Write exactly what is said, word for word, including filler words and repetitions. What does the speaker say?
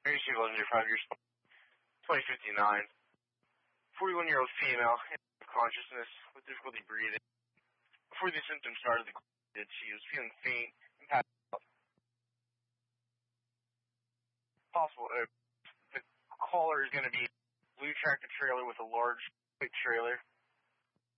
Mary's Legendary, five years, twenty fifty-nine. forty-one-year-old female, consciousness, with difficulty breathing. Before these symptoms started, the she was feeling faint and passed out. Possible, uh, the caller is going to be blue tractor trailer with a large white trailer.